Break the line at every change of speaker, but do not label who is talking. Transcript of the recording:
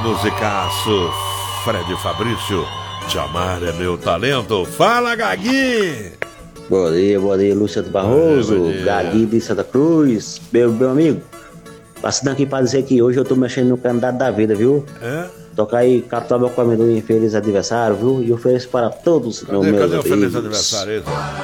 musicaço. Fred Fabrício, Te Amar é Meu Talento. Fala, Gagui!
Bom dia, Lúcio Barroso, Gagui de Santa Cruz, meu amigo. Passando aqui pra dizer que hoje eu tô mexendo no candidato da vida, viu?
É?
Toca aí, Capitão Meu Amendoim, feliz aniversário, viu? E ofereço para todos,
Cadê o feliz aniversário?